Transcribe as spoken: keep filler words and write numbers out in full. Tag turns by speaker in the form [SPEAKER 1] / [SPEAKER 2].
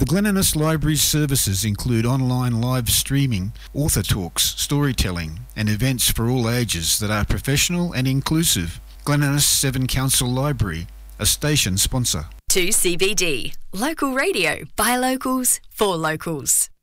[SPEAKER 1] The Glen Innes Library's services include online live streaming, author talks, storytelling, and events for all ages that are professional and inclusive. Glen Innes Seven Council Library, a station sponsor.
[SPEAKER 2] two C B D, local radio by locals for locals.